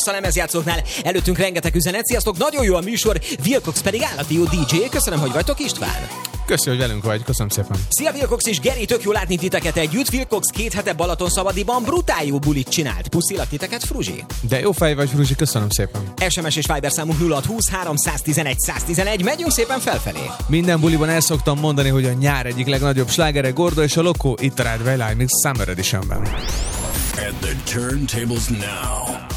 A lemezjátszóknál előttünk rengeteg üzenet. Sziasztok, nagyon jó a műsor, Wilcox pedig állati jó DJ. Köszönöm, hogy vagytok, István. Köszönöm, hogy velünk vagy, köszönöm szépen. Szia Wilcox és Geri, tök jó látni titeket együtt. Wilcox 2 hete Balatonszabadiban brutál jó bulit csinált. Puszilak titeket, Fruzsi. De jó fej vagy, Fruzsi, köszönöm szépen. SMS és Viber számunk 0620 311 111. Megyünk szépen felfelé. Minden buliban el szoktam mondani, hogy a nyár egyik legnagyobb slágere Gordo és a Lokó itt a Rádió Live Mix Summer Editionben. And the turntables now.